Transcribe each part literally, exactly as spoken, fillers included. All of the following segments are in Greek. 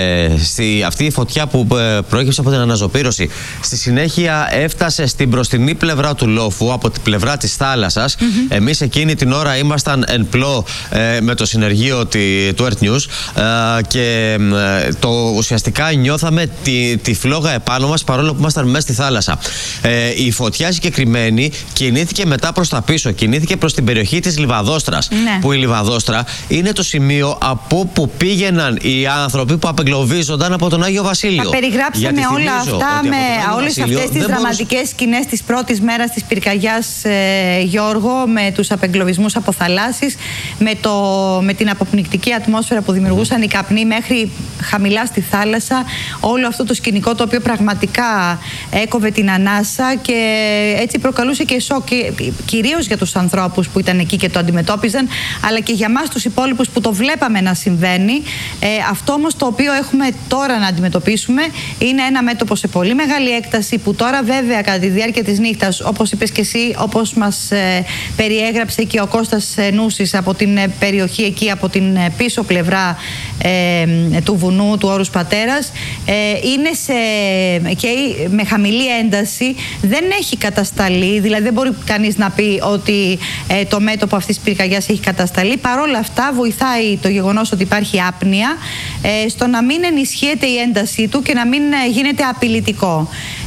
Ε, στη, αυτή η φωτιά που ε, προέκυψε από την αναζωπήρωση στη συνέχεια έφτασε στην μπροστινή πλευρά του λόφου, από την πλευρά της θάλασσας. Mm-hmm. Εμείς εκείνη την ώρα ήμασταν εν πλώ ε, με το συνεργείο τη, του Earth News ε, και ε, το, ουσιαστικά νιώθαμε τη, τη φλόγα επάνω μας παρόλο που ήμασταν μέσα στη θάλασσα. Ε, η φωτιά συγκεκριμένη κινήθηκε μετά προς τα πίσω, κινήθηκε προς την περιοχή της Λιβαδόστρας. Ναι. Που η Λιβαδόστρα είναι το σημείο από που πήγαιναν οι άνθρωποι που απεγκλωβίζονταν από τον Άγιο Βασίλειο. Θα περιγράψουμε όλα αυτά με όλες αυτές τις δραματικές μπορούσε... σκηνές της πρώτης μέρας της πυρκαγιάς, ε, Γιώργο, με τους απεγκλωβισμούς από θαλάσσης, με, το, με την αποπνικτική ατμόσφαιρα που δημιουργούσαν οι καπνοί μέχρι χαμηλά στη θάλασσα. Όλο αυτό το σκηνικό το οποίο πραγματικά έκοβε την ανάσα και έτσι προκαλούσε και σοκ, κυρίως για τους ανθρώπους που ήταν εκεί και το αντιμετώπιζαν, αλλά και για μας τους υπόλοιπους που το βλέπαμε να συμβαίνει. Ε, αυτό όμως το οποίο έχουμε τώρα να αντιμετωπίσουμε είναι ένα μέτωπο σε πολύ μεγάλη έκταση που τώρα βέβαια κατά τη διάρκεια της νύχτας, όπως είπες και εσύ, όπως μας ε, περιέγραψε και ο Κώστας Νούσης από την ε, περιοχή εκεί, από την ε, πίσω πλευρά ε, του βουνού του Όρους Πατέρας, ε, είναι σε, και με χαμηλή ένταση, δεν έχει κατασταλεί, δηλαδή δεν μπορεί κανείς να πει ότι ε, το μέτωπο αυτής της πυρκαγιάς έχει κατασταλεί. Παρόλα αυτά βοηθάει το γεγονός ότι υπάρχει άπνοια ε, στο να μην ενισχύεται η έντασή του και να μην γίνεται απειλητικό.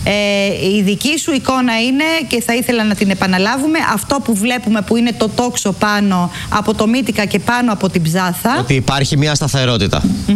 Ε, η δική σου εικόνα είναι, και θα ήθελα να την επαναλάβουμε, αυτό που βλέπουμε που είναι το τόξο πάνω από το Μύτικα και πάνω από την Ψάθα. Ότι υπάρχει μια σταθερότητα. Mm-hmm.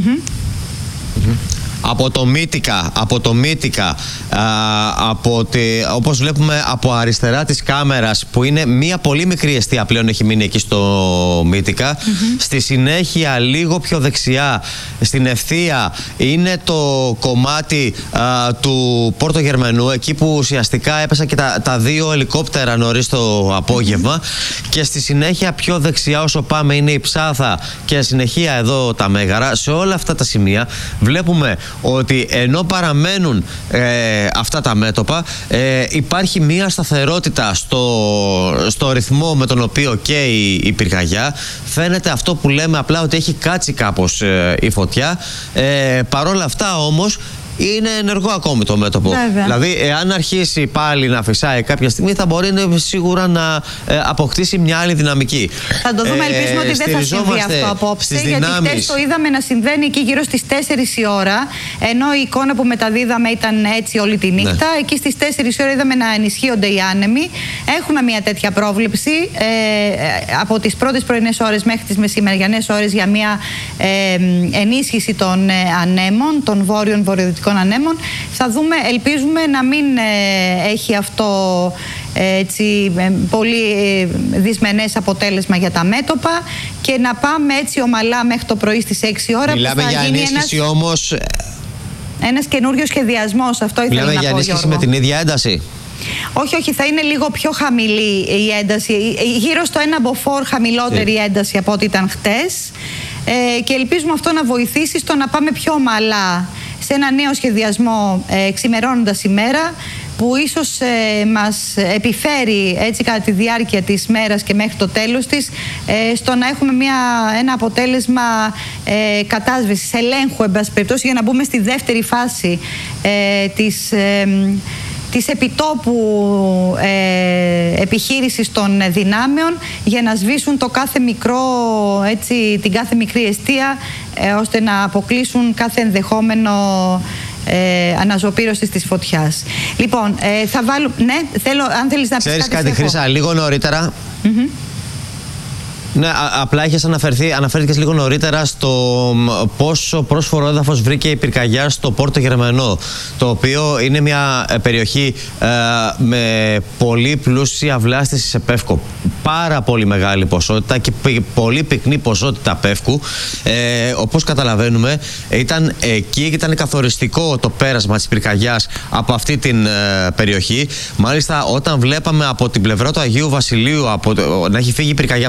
Mm-hmm. Από το Μύτικα, από το Μύτικα, α, από τη, όπως βλέπουμε από αριστερά της κάμερας, που είναι μία πολύ μικρή εστία πλέον έχει μείνει εκεί στο Μύτικα. Mm-hmm. Στη συνέχεια λίγο πιο δεξιά, στην ευθεία, είναι το κομμάτι α, του Πόρτο Γερμανού, εκεί που ουσιαστικά έπεσαν και τα, τα δύο ελικόπτερα νωρίς το απόγευμα. Mm-hmm. Και στη συνέχεια πιο δεξιά όσο πάμε είναι η Ψάθα και συνεχεία εδώ τα Μέγαρα. Σε όλα αυτά τα σημεία βλέπουμε ότι ενώ παραμένουν ε, αυτά τα μέτωπα, ε, υπάρχει μία σταθερότητα στο, στο ρυθμό με τον οποίο καίει η, η πυρκαγιά. Φαίνεται αυτό που λέμε απλά ότι έχει κάτσει κάπως ε, η φωτιά. Ε, παρόλα αυτά όμως είναι ενεργό ακόμη το μέτωπο. Βέβαια. Δηλαδή, εάν αρχίσει πάλι να φυσάει κάποια στιγμή, θα μπορεί σίγουρα να ε, αποκτήσει μια άλλη δυναμική. Θα το δούμε, ε, ελπίζουμε ότι δεν θα συμβεί αυτό απόψε. Γιατί χτες το είδαμε να συμβαίνει εκεί γύρω στις τέσσερις η ώρα, ενώ η εικόνα που μεταδίδαμε ήταν έτσι όλη τη νύχτα. Ναι. Εκεί στις τέσσερις η ώρα είδαμε να ενισχύονται οι άνεμοι. Έχουμε μια τέτοια πρόβλεψη ε, από τις πρώτες πρωινές ώρες μέχρι τις μεσημεριανές ώρες για μια ε, ενίσχυση των ε, ανέμων, των βόρειων βορειοδυτικών ανέμων. Θα δούμε, ελπίζουμε να μην ε, έχει αυτό ε, έτσι, ε, πολύ ε, δυσμενές αποτέλεσμα για τα μέτωπα και να πάμε έτσι ομαλά μέχρι το πρωί στις έξι ώρα. Μιλάμε για ενίσχυση ένας, όμως... ένας καινούριο σχεδιασμός, αυτό ήθελα Μιλάμε να για πω, ενίσχυση Γιώργο. με την ίδια ένταση. Όχι, όχι, θα είναι λίγο πιο χαμηλή η ένταση, γύρω στο ένα μποφόρ χαμηλότερη yeah. ένταση από ό,τι ήταν χτες, ε, και ελπίζουμε αυτό να βοηθήσει στο να πάμε πιο ομαλά σε ένα νέο σχεδιασμό ε, ξημερώνοντας ημέρα, που ίσως ε, μας επιφέρει έτσι κατά τη διάρκεια της μέρας και μέχρι το τέλος της ε, στο να έχουμε μια, ένα αποτέλεσμα ε, κατάσβεσης, ελέγχου εν πάση περιπτώσει, για να μπούμε στη δεύτερη φάση ε, της, ε, της επιτόπου ε, επιχείρησης των δυνάμεων για να σβήσουν το κάθε μικρό, έτσι, την κάθε μικρή εστία ε, ώστε να αποκλείσουν κάθε ενδεχόμενο Ε, αναζωπήρωσης της φωτιάς. Λοιπόν, ε, θα βάλω... Ναι, θέλω, αν θέλεις να πεις Ξέρεις κάτι, κάτι Χρύσα, λίγο νωρίτερα. Mm-hmm. Ναι, απλά είχες αναφερθεί, αναφέρθηκες λίγο νωρίτερα στο πόσο πρόσφορο έδαφος βρήκε η πυρκαγιά στο Πόρτο Γερμανό, το οποίο είναι μια περιοχή ε, με πολύ πλούσια βλάστηση σε πεύκο. Πάρα πολύ μεγάλη ποσότητα και πολύ πυκνή ποσότητα πεύκου. Ε, όπως καταλαβαίνουμε, ήταν εκεί, ήταν καθοριστικό το πέρασμα της πυρκαγιάς από αυτή την ε, περιοχή. Μάλιστα, όταν βλέπαμε από την πλευρά του Αγίου Βασιλείου από το, να έχει φύγει η πυρκαγιά από τον Άγιο Βασίλειο,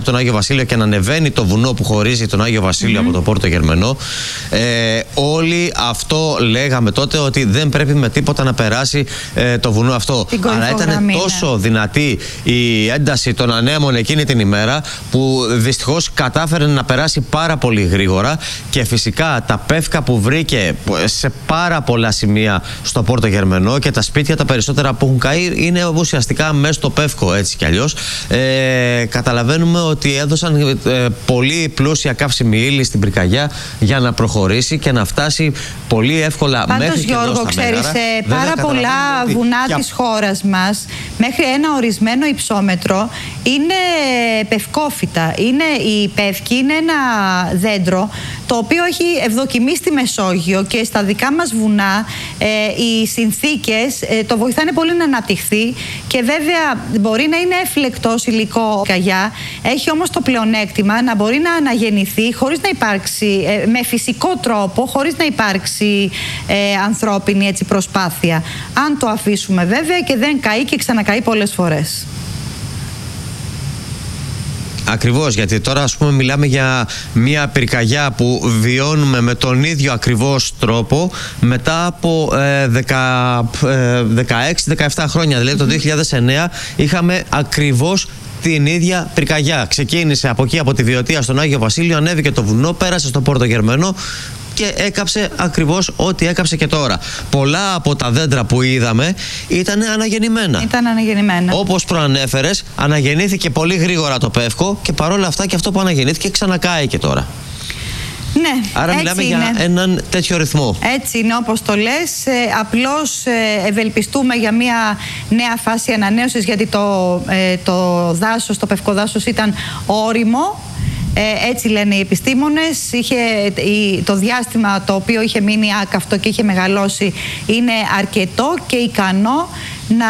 Βασίλειο και να ανεβαίνει το βουνό που χωρίζει τον Άγιο Βασίλειο mm-hmm. από το Πόρτο Γερμενό, ε, όλοι αυτό λέγαμε τότε, ότι δεν πρέπει με τίποτα να περάσει ε, το βουνό αυτό. Αλλά ήταν τόσο δυνατή η ένταση των ανέμων εκείνη την ημέρα, που δυστυχώς κατάφερε να περάσει πάρα πολύ γρήγορα, και φυσικά τα πεύκα που βρήκε σε πάρα πολλά σημεία στο Πόρτο Γερμενό, και τα σπίτια τα περισσότερα που έχουν καεί είναι ουσιαστικά μέσα στο πεύκο, έτσι κι αλλιώς. Ε, καταλαβαίνουμε ότι έδωσαν ε, πολύ πλούσια καύσιμη ύλη στην πυρκαγιά για να προχωρήσει και να φτάσει πολύ εύκολα. Πάντως, μέχρι και Γιώργο, εδώ στα ξέρεις, σε πάρα πολλά βουνά για... της χώρας μας, μέχρι ένα ορισμένο υψόμετρο, είναι πευκόφυτα. Είναι, η πεύκη είναι ένα δέντρο το οποίο έχει ευδοκιμήσει στη Μεσόγειο, και στα δικά μας βουνά ε, οι συνθήκες ε, το βοηθάνε πολύ να αναπτυχθεί, και βέβαια μπορεί να είναι έφλεκτος υλικό πυρκαγιά, έχει όμως το πλεονέκτημα να μπορεί να αναγεννηθεί χωρίς να υπάρξει, ε, με φυσικό τρόπο, χωρίς να υπάρξει ε, ανθρώπινη έτσι, προσπάθεια. Αν το αφήσουμε βέβαια και δεν καεί και ξανακαεί πολλές φορές. Ακριβώς, γιατί τώρα ας πούμε μιλάμε για μια πυρκαγιά που βιώνουμε με τον ίδιο ακριβώς τρόπο μετά από ε, δεκαέξι δεκαεπτά χρόνια. Δηλαδή το δύο χιλιάδες εννέα είχαμε ακριβώς την ίδια πυρκαγιά. Ξεκίνησε από εκεί, από τη Βιωτία στον Άγιο Βασίλειο, ανέβηκε το βουνό, πέρασε στο Πόρτο Γερμενό και έκαψε ακριβώς ό,τι έκαψε και τώρα. Πολλά από τα δέντρα που είδαμε ήταν αναγεννημένα. Ήταν αναγεννημένα. Όπως προανέφερες, αναγεννήθηκε πολύ γρήγορα το πεύκο, και παρόλα αυτά και αυτό που αναγεννήθηκε ξανακάει και τώρα. Ναι, άρα μιλάμε είναι. για έναν τέτοιο ρυθμό. Έτσι είναι, όπως το λες. Ε, απλώς ε, ευελπιστούμε για μια νέα φάση ανανέωσης, γιατί το, ε, το δάσος, το πευκοδάσος ήταν όριμο. Ε, έτσι λένε οι επιστήμονες. Είχε, η, το διάστημα το οποίο είχε μείνει άκαυτο και είχε μεγαλώσει είναι αρκετό και ικανό να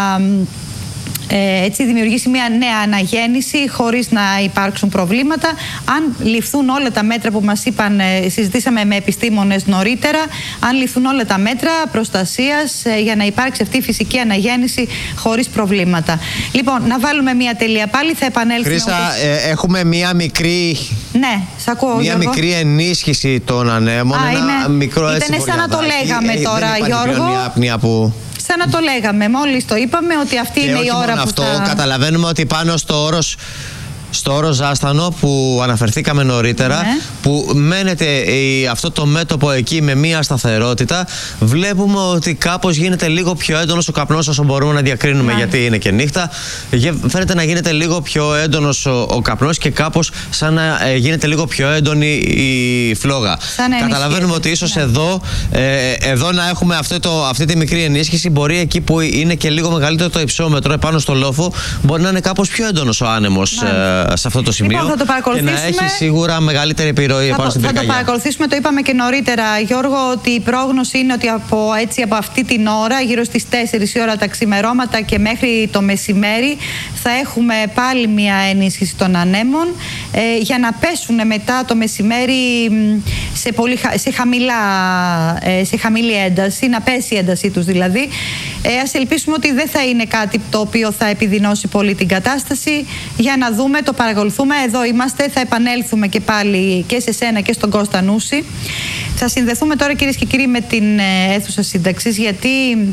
ε, έτσι δημιουργήσει μια νέα αναγέννηση χωρίς να υπάρξουν προβλήματα. Αν ληφθούν όλα τα μέτρα που μας είπαν, ε, συζητήσαμε με επιστήμονες νωρίτερα, αν ληφθούν όλα τα μέτρα προστασίας ε, για να υπάρξει αυτή η φυσική αναγέννηση χωρίς προβλήματα. Λοιπόν, να βάλουμε μια τελεία πάλι, θα επανέλθουμε. Χρύσα, όπως... ε, έχουμε μια μικρή... Ναι, σ' ακούω, Μια Γιώργο. μικρή ενίσχυση των ανέμων. Α, ένα είναι... μικρό έτσι. Ήτανε σαν να το λέγαμε ε, τώρα, δεν Γιώργο. Μια άπνοια που... Σαν να το λέγαμε, μόλις το είπαμε ότι αυτή και είναι όχι η ώρα μόνο που αυτό, θα... καταλαβαίνουμε ότι πάνω στο όρος, στο όρος Ζάστανο που αναφερθήκαμε νωρίτερα, ναι. που μένεται η, αυτό το μέτωπο εκεί με μία σταθερότητα, βλέπουμε ότι κάπως γίνεται λίγο πιο έντονος ο καπνός, όσο μπορούμε να διακρίνουμε, ναι. γιατί είναι και νύχτα. Φαίνεται να γίνεται λίγο πιο έντονος ο, ο καπνός, και κάπως σαν να ε, γίνεται λίγο πιο έντονη η φλόγα. Καταλαβαίνουμε ότι ίσως ναι. εδώ, ε, εδώ να έχουμε αυτό το, αυτή τη μικρή ενίσχυση. Μπορεί εκεί που είναι και λίγο μεγαλύτερο το υψόμετρο επάνω στο λόφο, μπορεί να είναι κάπως πιο έντονος ο άνεμος, ναι. σε αυτό το σημείο, λοιπόν, θα το και να έχει σίγουρα μεγαλύτερη επιρροή θα πάνω το, στην πυρκαγιά. Θα το παρακολουθήσουμε, το είπαμε και νωρίτερα, Γιώργο, ότι η πρόγνωση είναι ότι από, έτσι, από αυτή την ώρα, γύρω στις τέσσερις η ώρα τα ξημερώματα και μέχρι το μεσημέρι, θα έχουμε πάλι μια ενίσχυση των ανέμων, ε, για να πέσουν μετά το μεσημέρι σε, πολύ, σε, χαμηλά, ε, σε χαμηλή ένταση, να πέσει η έντασή τους δηλαδή. Ε, ας ελπίσουμε ότι δεν θα είναι κάτι το οποίο θα επιδεινώσει πολύ την κατάσταση. Για να δούμε, το παρακολουθούμε. Εδώ είμαστε, θα επανέλθουμε και πάλι και σε σένα και στον Κώστα Νούση. Θα συνδεθούμε τώρα, κυρίες και κύριοι, με την ε, αίθουσα σύνταξης, γιατί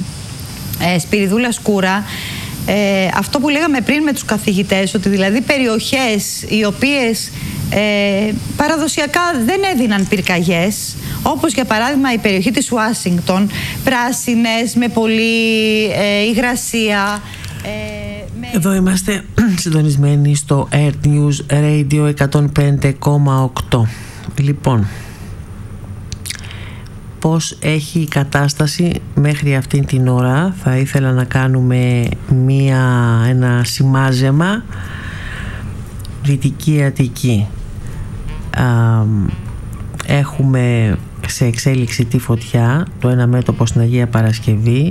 ε, Σπυριδούλα Σκούρα, ε, αυτό που λέγαμε πριν με τους καθηγητές, ότι δηλαδή περιοχές οι οποίες ε, παραδοσιακά δεν έδιναν πυρκαγιές, όπως για παράδειγμα η περιοχή της Ουάσιγκτον, πράσινες, με πολλή ε, υγρασία. Ε, με... Εδώ είμαστε συντονισμένοι στο Earth News Radio εκατόν πέντε κόμμα οκτώ. Λοιπόν, πώς έχει η κατάσταση μέχρι αυτήν την ώρα? Θα ήθελα να κάνουμε μία, ένα σημάζεμα. Δυτική Αττική. Α, έχουμε σε εξέλιξη τη φωτιά, το ένα μέτωπο στην Αγία Παρασκευή.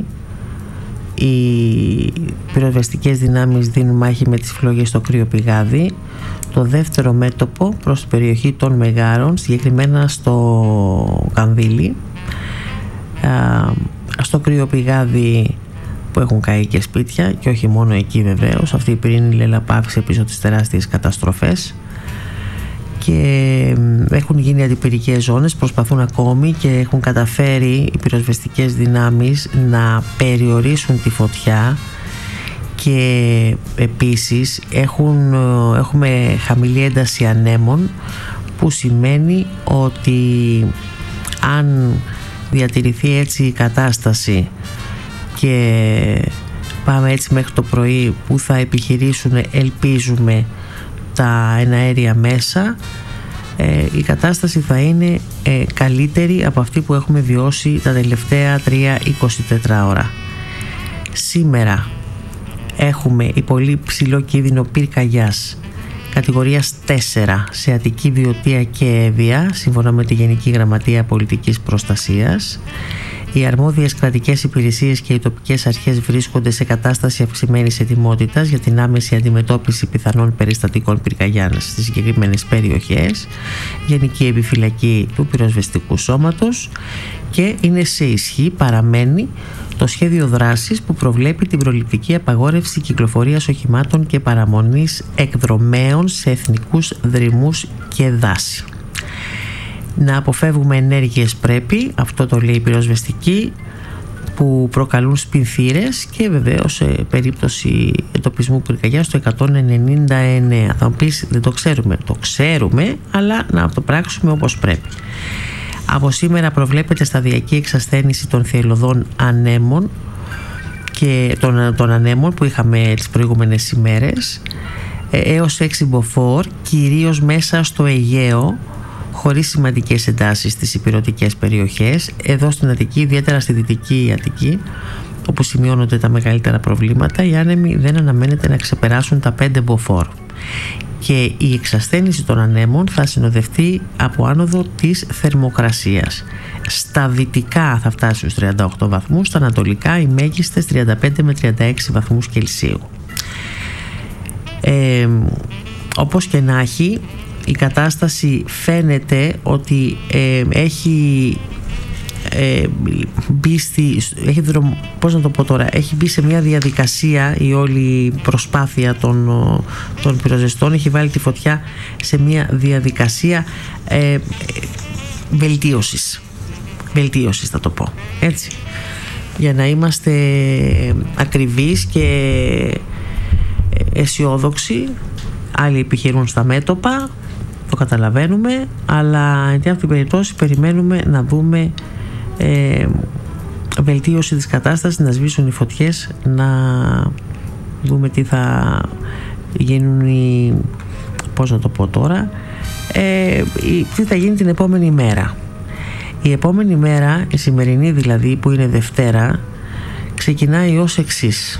Οι πυροσβεστικές δυνάμεις δίνουν μάχη με τις φλόγες στο Κρύο Πηγάδι. Το δεύτερο μέτωπο προς την περιοχή των Μεγάρων, συγκεκριμένα στο Κανδύλι. Στο Κρύο Πηγάδι που έχουν καεί και σπίτια, και όχι μόνο εκεί βεβαίως. Αυτή η πυρήνη λελαπ άφησε πίσω τις τεράστιες καταστροφές. και έχουν γίνει αντιπυρικές ζώνες, προσπαθούν ακόμη και έχουν καταφέρει οι πυροσβεστικές δυνάμεις να περιορίσουν τη φωτιά και επίσης έχουν, έχουμε χαμηλή ένταση ανέμων, που σημαίνει ότι αν διατηρηθεί έτσι η κατάσταση και πάμε έτσι μέχρι το πρωί που θα επιχειρήσουν, ελπίζουμε, τα εναέρια μέσα, ε, η κατάσταση θα είναι ε, καλύτερη από αυτή που έχουμε βιώσει τα τελευταία τρία είκοσι τέσσερις ώρα. Σήμερα έχουμε η πολύ ψηλό κίνδυνο πυρκαγιάς κατηγορίας τέσσερα σε Αττική, Βιωτία και Εύβοια, σύμφωνα με τη Γενική Γραμματεία Πολιτικής Προστασίας. Οι αρμόδιες κρατικές υπηρεσίες και οι τοπικές αρχές βρίσκονται σε κατάσταση αυξημένης ετοιμότητας για την άμεση αντιμετώπιση πιθανών περιστατικών πυρκαγιάς στις συγκεκριμένες περιοχές. Γενική επιφυλακή του πυροσβεστικού σώματος και είναι σε ισχύ, παραμένει το σχέδιο δράσης που προβλέπει την προληπτική απαγόρευση κυκλοφορίας οχημάτων και παραμονής εκδρομέων σε εθνικούς δρυμούς και δάση. Να αποφεύγουμε ενέργειες πρέπει, αυτό το λέει η πυροσβεστική, που προκαλούν σπινθήρες, και βεβαίως σε περίπτωση εντοπισμού πυρκαγιάς το εκατόν ενενήντα εννέα. Θα μου πεις, δεν το ξέρουμε. Το ξέρουμε, αλλά να το πράξουμε όπως πρέπει. Από σήμερα προβλέπεται σταδιακή εξασθένηση των θυελλωδών ανέμων και των, των ανέμων που είχαμε τις προηγούμενες ημέρες έως έξι μποφόρ, κυρίως μέσα στο Αιγαίο, χωρίς σημαντικές εντάσεις στις ηπειρωτικές περιοχές. Εδώ στην Αττική, ιδιαίτερα στη Δυτική Αττική, όπου σημειώνονται τα μεγαλύτερα προβλήματα, οι άνεμοι δεν αναμένεται να ξεπεράσουν τα πέντε μποφόρ. Και η εξασθένηση των ανέμων θα συνοδευτεί από άνοδο της θερμοκρασίας. Στα δυτικά θα φτάσει στους τριάντα οκτώ βαθμούς, στα ανατολικά οι μέγιστες τριάντα πέντε με τριάντα έξι βαθμούς Κελσίου. Ε, όπως και να έχει, η κατάσταση φαίνεται ότι ε, έχει ε, μπει στη, έχει, πώς να το πω τώρα, έχει μπει σε μια διαδικασία η όλη προσπάθεια των, των πυροσβεστών, έχει βάλει τη φωτιά σε μια διαδικασία ε, βελτίωσης βελτίωσης θα το πω έτσι, για να είμαστε ακριβείς και αισιόδοξοι. Άλλοι επιχειρούν στα μέτωπα, το καταλαβαίνουμε, αλλά εν αυτή την περίπτωση περιμένουμε να δούμε ε, βελτίωση της κατάστασης, να σβήσουν οι φωτιές, να δούμε τι θα γίνουν οι, πώς να το πω τώρα, ε, τι θα γίνει την επόμενη μέρα. Η επόμενη μέρα, η σημερινή δηλαδή, που είναι Δευτέρα, ξεκινάει ως εξής.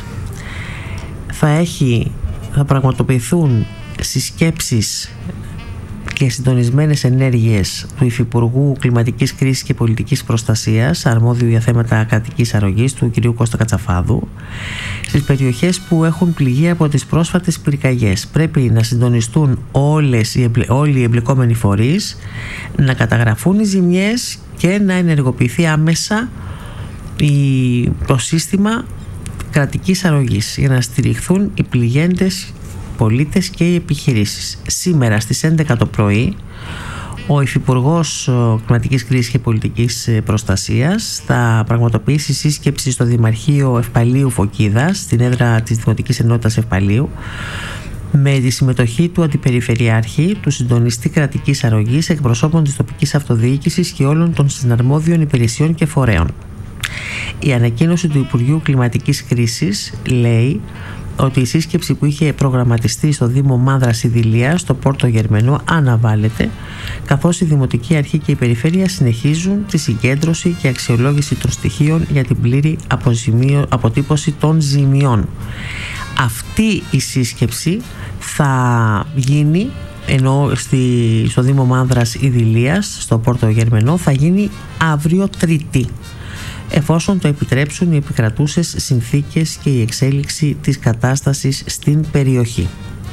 Θα έχει, θα πραγματοποιηθούν συσκέψεις και συντονισμένες ενέργειες του Υφυπουργού Κλιματικής Κρίσης και Πολιτικής Προστασίας, αρμόδιου για θέματα κρατικής αρρωγής, του κ. Κώστα Κατσαφάδου, στις περιοχές που έχουν πληγεί από τις πρόσφατες πυρκαγιές. Πρέπει να συντονιστούν όλες οι εμπλε... όλοι οι εμπλεκόμενοι φορείς, να καταγραφούν οι ζημιές και να ενεργοποιηθεί άμεσα η... το σύστημα κρατικής αρρωγής για να στηριχθούν οι πληγέντες πολίτες και οι επιχειρήσεις. Σήμερα στις έντεκα το πρωί ο Υφυπουργός Κλιματικής Κρίσης και Πολιτικής Προστασίας θα πραγματοποιήσει σύσκεψη στο Δημαρχείο Ευπαλίου Φωκίδας, στην έδρα της Δημοτικής Ενότητας Ευπαλίου, με τη συμμετοχή του Αντιπεριφερειάρχη, του Συντονιστή Κρατικής Αρρωγής, εκπροσώπων της τοπικής αυτοδιοίκησης και όλων των συναρμόδιων υπηρεσιών και φορέων. Η ανακοίνωση του Υπουργείου Κλιματικής Κρίσης λέει ότι η σύσκεψη που είχε προγραμματιστεί στο Δήμο Μάνδρας Ιδηλίας, στο Πόρτο Γερμενό, αναβάλλεται, καθώς η Δημοτική Αρχή και η Περιφέρεια συνεχίζουν τη συγκέντρωση και αξιολόγηση των στοιχείων για την πλήρη αποτύπωση των ζημιών. Αυτή η σύσκεψη θα γίνει, ενώ στη, στο Δήμο Μάνδρας Ιδηλίας, στο Πόρτο Γερμενό, θα γίνει αύριο Τρίτη, εφόσον το επιτρέψουν οι επικρατούσες συνθήκες και η εξέλιξη της κατάστασης στην περιοχή.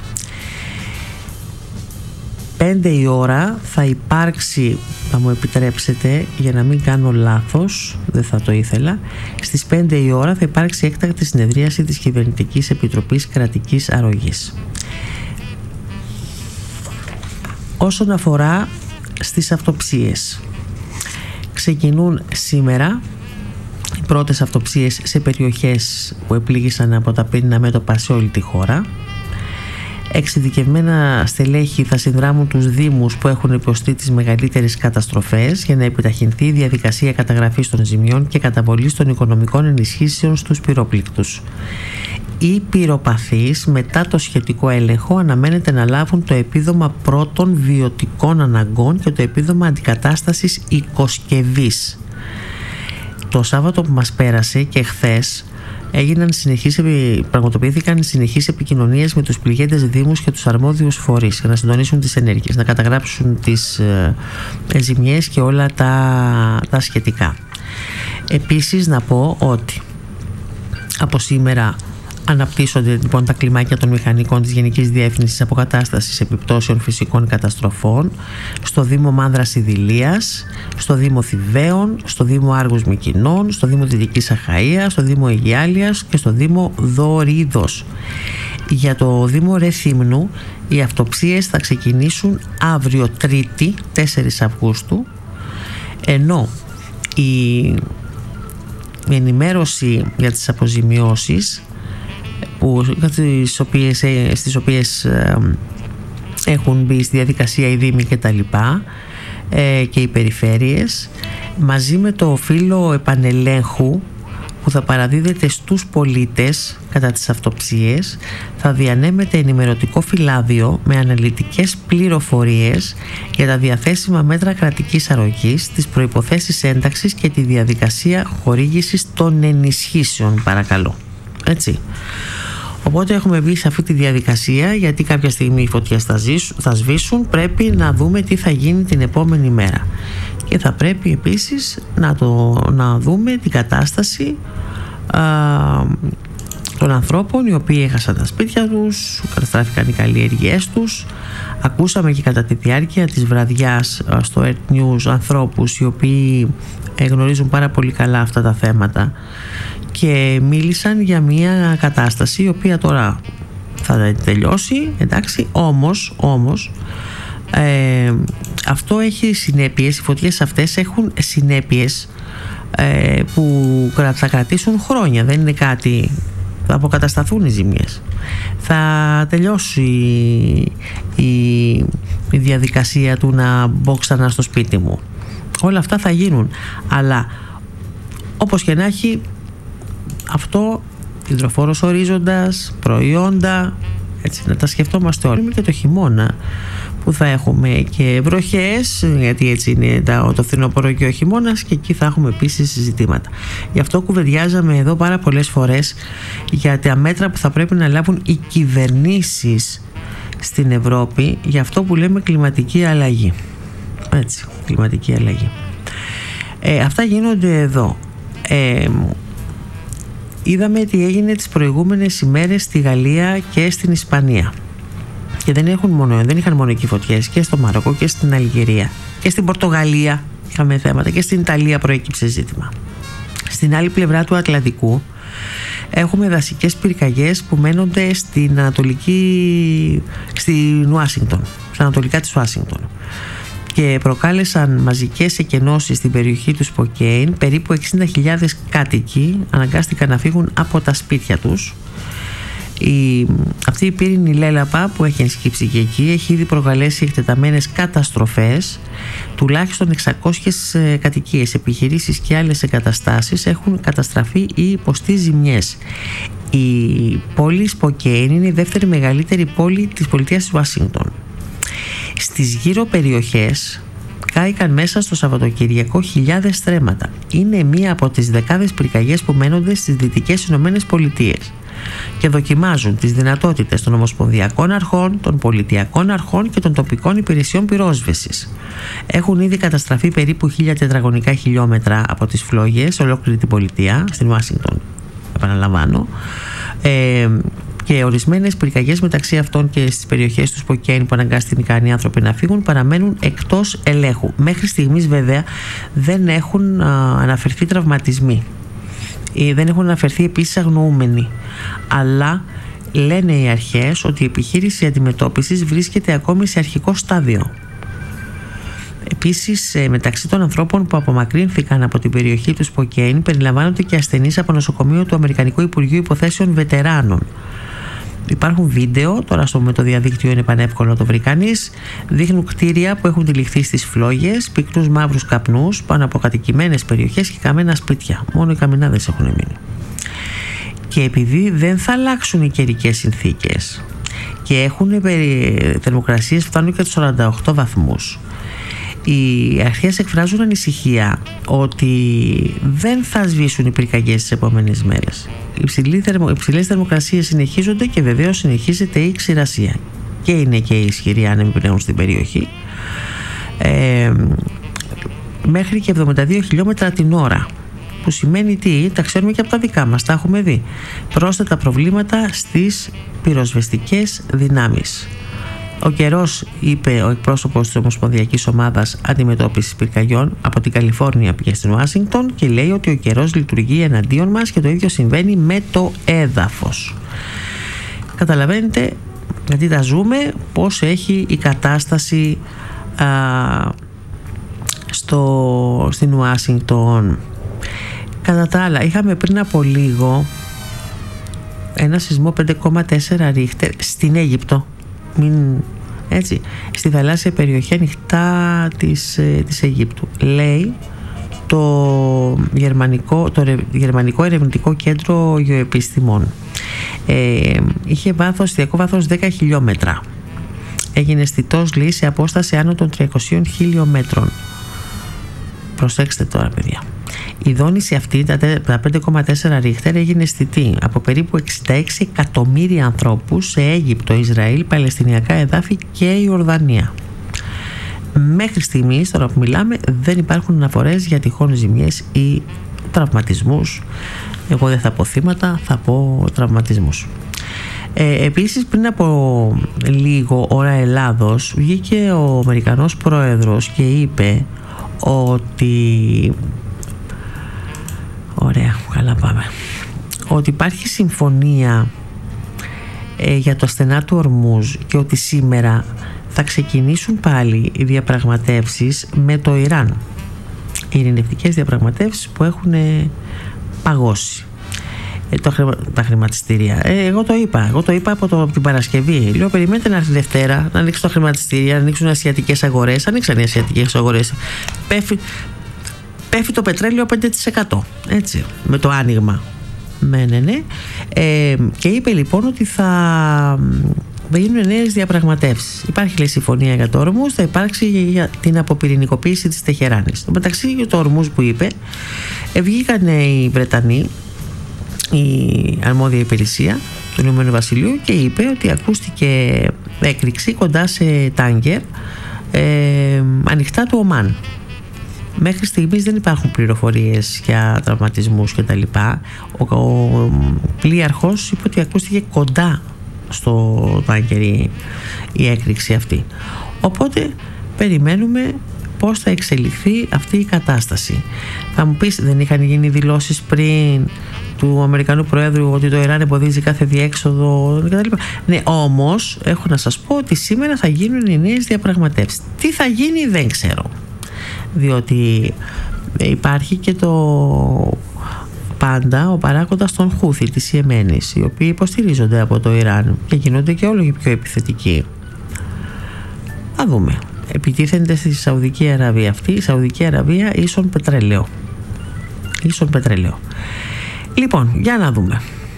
Πέντε η ώρα θα υπάρξει, θα μου επιτρέψετε για να μην κάνω λάθος, δεν θα το ήθελα, στις πέντε η ώρα θα υπάρξει έκτακτη συνεδρίαση της Κυβερνητικής Επιτροπής Κρατικής Αρρωγής. Όσον αφορά στις αυτοψίες, ξεκινούν σήμερα οι πρώτες αυτοψίες σε περιοχές που επλήγησαν από τα πυρηνικά μέτωπα σε όλη τη χώρα. Εξειδικευμένα στελέχη θα συνδράμουν τους δήμους που έχουν υποστεί τις μεγαλύτερες καταστροφές για να επιταχυνθεί η διαδικασία καταγραφής των ζημιών και καταβολής των οικονομικών ενισχύσεων στους πυροπλήκτους. Οι πυροπαθείς μετά το σχετικό έλεγχο αναμένεται να λάβουν το επίδομα πρώτων βιωτικών αναγκών και το επίδομα αντικατάστασης οικοσκευής. Το Σάββατο που μας πέρασε και χθες έγιναν συνεχείς, πραγματοποιήθηκαν συνεχείς επικοινωνίες με τους πληγέντες δήμους και τους αρμόδιους φορείς για να συντονίσουν τις ενέργειες, να καταγράψουν τις ε, ζημιές και όλα τα, τα σχετικά. Επίσης να πω ότι από σήμερα αναπτύσσονται λοιπόν τα κλιμάκια των μηχανικών της Γενικής Διεύθυνσης Αποκατάστασης Επιπτώσεων Φυσικών Καταστροφών στο Δήμο Μάνδρας Ιδηλίας, στο Δήμο Θηβαίων, στο Δήμο Άργους Μυκηνών, στο Δήμο Δυτικής Αχαΐας, στο Δήμο Αιγιάλιας και στο Δήμο Δωρίδος. Για το Δήμο Ρεθύμνου οι αυτοψίες θα ξεκινήσουν αύριο Τρίτη τέσσερις Αυγούστου, ενώ η, η ενημέρωση για τις αποζημιώσεις που, στις οποίες, στις οποίες ε, έχουν μπει στη διαδικασία οι Δήμοι και τα λοιπά ε, και οι περιφέρειες, μαζί με το φύλλο επανελέγχου που θα παραδίδεται στους πολίτες κατά τις αυτοψίες, θα διανέμεται ενημερωτικό φυλάδιο με αναλυτικές πληροφορίες για τα διαθέσιμα μέτρα κρατικής αρρωγής, τις προϋποθέσεις ένταξης και τη διαδικασία χορήγησης των ενισχύσεων, παρακαλώ. Έτσι. Οπότε έχουμε μπει σε αυτή τη διαδικασία, γιατί κάποια στιγμή οι φωτιές θα, ζήσουν, θα σβήσουν, πρέπει να δούμε τι θα γίνει την επόμενη μέρα. Και θα πρέπει επίσης να, το, να δούμε την κατάσταση α, των ανθρώπων οι οποίοι έχασαν τα σπίτια τους, καταστράφηκαν οι καλλιέργειές τους. Ακούσαμε και κατά τη διάρκεια της βραδιάς στο Earth News ανθρώπους οι οποίοι γνωρίζουν πάρα πολύ καλά αυτά τα θέματα και μίλησαν για μια κατάσταση η οποία τώρα θα τελειώσει, εντάξει, όμως, όμως ε, αυτό έχει συνέπειες, οι φωτιές αυτές έχουν συνέπειες ε, που θα κρατήσουν χρόνια, δεν είναι κάτι, θα αποκατασταθούν οι ζημιές, θα τελειώσει η, η διαδικασία του να μπω ξανά στο σπίτι μου, όλα αυτά θα γίνουν, αλλά όπως και να έχει, αυτό υδροφόρος ορίζοντας, προϊόντα, έτσι, να τα σκεφτόμαστε όλοι, και το χειμώνα που θα έχουμε και βροχές, γιατί έτσι είναι το φθινόπωρο και ο χειμώνας, και εκεί θα έχουμε επίσης ζητήματα. Γι' αυτό κουβεντιάζαμε εδώ πάρα πολλές φορές για τα μέτρα που θα πρέπει να λάβουν οι κυβερνήσεις στην Ευρώπη για αυτό που λέμε κλιματική αλλαγή. Έτσι, κλιματική αλλαγή. Ε, αυτά γίνονται εδώ. Ε, είδαμε τι έγινε τις προηγούμενες ημέρες στη Γαλλία και στην Ισπανία. Και δεν, έχουν μόνο, δεν είχαν μόνο εκεί φωτιές, και στο Μαρόκο και στην Αλγερία και στην Πορτογαλία είχαμε θέματα, και στην Ιταλία προέκυψε ζήτημα. Στην άλλη πλευρά του Ατλαντικού έχουμε δασικές πυρκαγιές που μένονται στην Ανατολική, στην Ουάσιγκτον, στα ανατολικά της Ουάσιγκτον, και προκάλεσαν μαζικές εκενώσεις στην περιοχή του Σποκέιν. Περίπου εξήντα χιλιάδες κάτοικοι αναγκάστηκαν να φύγουν από τα σπίτια τους. Η, αυτή η πύρινη λέλαπα που έχει ενσκύψει και εκεί έχει ήδη προκαλέσει εκτεταμένες καταστροφές. Τουλάχιστον εξακόσιες κατοικίες, επιχειρήσεις και άλλες εγκαταστάσεις έχουν καταστραφεί ή υποστεί ζημιές. Η πόλη Σποκέιν είναι η δεύτερη μεγαλύτερη πόλη της πολιτείας της Ουάσιγκτον. Στις γύρω περιοχές κάηκαν μέσα στο Σαββατοκύριακο χιλιάδες στρέμματα. Είναι μία από τις δεκάδες πυρκαγιές που μένονται στις Δυτικές Ηνωμένες Πολιτείες και δοκιμάζουν τις δυνατότητες των ομοσπονδιακών αρχών, των πολιτιακών αρχών και των τοπικών υπηρεσιών πυρόσβεσης. Έχουν ήδη καταστραφεί περίπου χίλια τετραγωνικά χιλιόμετρα από τις φλόγες σε ολόκληρη την πολιτεία, στην Ουάσιγκτον, επαναλαμβάνω, ε, και ορισμένες πυρκαγιές μεταξύ αυτών και στις περιοχές του Σποκέιν που αναγκάστηκαν οι άνθρωποι να φύγουν παραμένουν εκτός ελέγχου. Μέχρι στιγμής βέβαια δεν έχουν α, αναφερθεί τραυματισμοί, ε, δεν έχουν αναφερθεί επίσης αγνοούμενοι, αλλά λένε οι αρχές ότι η επιχείρηση αντιμετώπισης βρίσκεται ακόμη σε αρχικό στάδιο. Επίσης, μεταξύ των ανθρώπων που απομακρύνθηκαν από την περιοχή του Σποκέιν περιλαμβάνονται και ασθενείς από νοσοκομείο του Αμερικανικού Υπουργείου Υποθέσεων Βετεράνων. Υπάρχουν βίντεο, τώρα στο, με το διαδίκτυο είναι πανεύκολο να το βρει κανείς. Δείχνουν κτίρια που έχουν τυλιχθεί στις φλόγες, πυκνούς μαύρους καπνούς πάνω από κατοικημένες περιοχές και καμένα σπίτια. Μόνο οι καμινάδες έχουν μείνει. Και επειδή δεν θα αλλάξουν οι καιρικές συνθήκες και έχουν θερμοκρασίες φτάνουν και τους σαράντα οκτώ βαθμούς, οι αρχές εκφράζουν ανησυχία ότι δεν θα σβήσουν οι πυρκαγιές τις επόμενες μέρες. Οι υψηλές θερμοκρασίες συνεχίζονται και βεβαίως συνεχίζεται η ξηρασία. Και είναι και οι ισχυροί άνεμοι πνέουν στην περιοχή. Ε, μέχρι και εβδομήντα δύο χιλιόμετρα την ώρα. Που σημαίνει τι, τα ξέρουμε και από τα δικά μας, τα έχουμε δει. Πρόσθετα προβλήματα στις πυροσβεστικές δυνάμεις. Ο καιρός, είπε ο εκπρόσωπος της Ομοσπονδιακής Ομάδας Αντιμετώπισης Πυρκαγιών από την Καλιφόρνια, πήγε στην Ουάσιγκτον και λέει ότι ο καιρός λειτουργεί εναντίον μας και το ίδιο συμβαίνει με το έδαφος. Καταλαβαίνετε, γιατί τα ζούμε, πώς έχει η κατάσταση α, στο, στην Ουάσιγκτον. Κατά τα άλλα, είχαμε πριν από λίγο ένα σεισμό πέντε κόμμα τέσσερα ρίχτερ στην Αίγυπτο. Μην, έτσι, στη θαλάσσια περιοχή ανοιχτά της, της Αιγύπτου. Λέει το γερμανικό, το γερμανικό ερευνητικό κέντρο γεωεπιστημών. Ε, είχε βάθος, στιακό βάθος δέκα χιλιόμετρα. Έγινε αισθητός, λέει, σε απόσταση άνω των τριακοσίων χιλιόμετρων. Προσέξτε τώρα, παιδιά. Η δόνηση αυτή, τα πέντε κόμμα τέσσερα ρίχτερ, έγινε αισθητή από περίπου εξήντα έξι εκατομμύρια ανθρώπους σε Αίγυπτο, Ισραήλ, Παλαιστινιακά εδάφη και Ιορδανία. Μέχρι στιγμής, τώρα που μιλάμε, δεν υπάρχουν αναφορές για τυχόν ζημιές ή τραυματισμούς. Εγώ δεν θα πω θύματα, θα πω τραυματισμούς. Ε, επίσης, πριν από λίγο ώρα Ελλάδος, βγήκε ο Αμερικανός πρόεδρος και είπε ότι... Ωραία, καλά πάμε. Ότι υπάρχει συμφωνία ε, για το στενά του Ορμούζ και ότι σήμερα θα ξεκινήσουν πάλι οι διαπραγματεύσεις με το Ιράν. Οι ειρηνευτικές διαπραγματεύσεις που έχουν ε, παγώσει. Ε, το χρημα, τα χρηματιστήρια. Ε, εγώ το είπα. Εγώ το είπα από, το, από την Παρασκευή. Λέω, περιμένετε να έρθει Δευτέρα, να ανοίξουν τα χρηματιστήρια, να ανοίξουν ασιατικές αγορές. Ανοίξαν οι ασιατικές αγορές. Πέφτει, πέφτει το πετρέλαιο πέντε τοις εκατό. Έτσι, με το άνοιγμα. Ναι, ναι, ναι. Ε, και είπε λοιπόν ότι θα, θα γίνουν νέες διαπραγματεύσεις. Υπάρχει, λέει, συμφωνία για το Ορμούζ, θα υπάρξει για την αποπυρηνικοποίηση της Τεχεράνης. Στο μεταξύ, για το Ορμούζ που είπε, βγήκαν οι Βρετανοί, η αρμόδια υπηρεσία του Ηνωμένου Βασιλείου, και είπε ότι ακούστηκε έκρηξη κοντά σε τάγκερ ε, ανοιχτά του Ομάν. Μέχρι στιγμής δεν υπάρχουν πληροφορίες για τραυματισμούς κτλ. Ο, ο πλοίαρχος είπε ότι ακούστηκε κοντά στο τάγκερ η, η έκρηξη αυτή. Οπότε περιμένουμε πώς θα εξελιχθεί αυτή η κατάσταση. Θα μου πεις, δεν είχαν γίνει δηλώσεις πριν του Αμερικανού Προέδρου ότι το Ιράν εμποδίζει κάθε διέξοδο κτλ. Ναι, όμως έχω να σας πω ότι σήμερα θα γίνουν οι νέες διαπραγματεύσεις. Τι θα γίνει δεν ξέρω, διότι υπάρχει και το πάντα ο παράγοντας των Χούθι της Ιεμένης, οι οποίοι υποστηρίζονται από το Ιράν και γίνονται και όλο και πιο επιθετικοί. Θα δούμε. Επιτίθενται στη Σαουδική Αραβία. Αυτή η Σαουδική Αραβία ίσον πετρέλαιο. Ίσον πετρέλαιο. Λοιπόν, για να δούμε.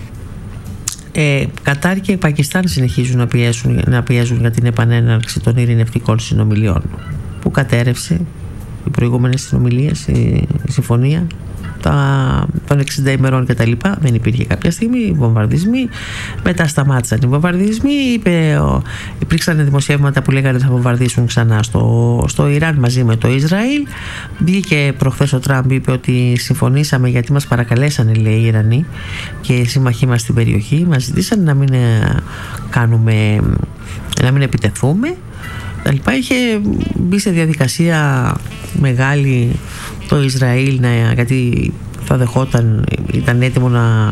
Ε, Κατάρ και Πακιστάν συνεχίζουν να πιέζουν, να πιέζουν για την επανέναρξη των ειρηνευτικών συνομιλιών που κατέρευσε οι προηγούμενες συνομιλίες, η, η συμφωνία τα, των εξήντα ημερών κτλ. Δεν υπήρχε κάποια στιγμή οι βομβαρδισμοί, μετά σταμάτησαν οι βομβαρδισμοί. Είπε, ο, υπήρξαν δημοσιεύματα που λέγανε θα βομβαρδίσουν ξανά στο, στο Ιράν μαζί με το Ισραήλ. Βγήκε προχθές ο Τραμπ, είπε ότι συμφωνήσαμε γιατί μας παρακαλέσανε, λέει, οι Ιρανοί και οι σύμμαχοί μας στην περιοχή, μας ζητήσαν να μην κάνουμε, να μην επιτεθούμε. Είχε μπει σε διαδικασία μεγάλη το Ισραήλ, να, γιατί θα δεχόταν, ήταν έτοιμο να,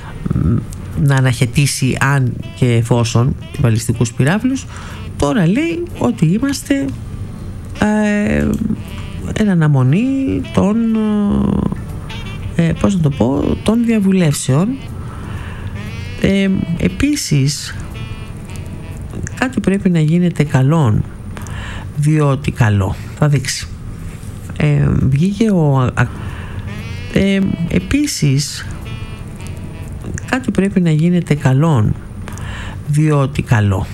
να αναχαιτήσει αν και εφόσον βαλιστικούς πυράβλους. Τώρα λέει ότι είμαστε ε, εν αναμονή των ε, πώς να το πω, των διαβουλεύσεων. Ε, επίσης κάτι πρέπει να γίνεται καλόν, διότι καλό θα δείξει. Ε, βγήκε ο ε, επίσης κάτι πρέπει να γίνεται καλόν, διότι καλό